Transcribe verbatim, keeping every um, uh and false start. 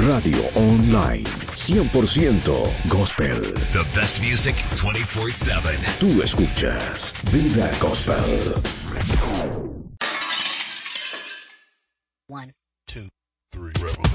Radio Online, cien por ciento Gospel. The best music twenty-four seven. Tú escuchas Vida Gospel. One, two, three.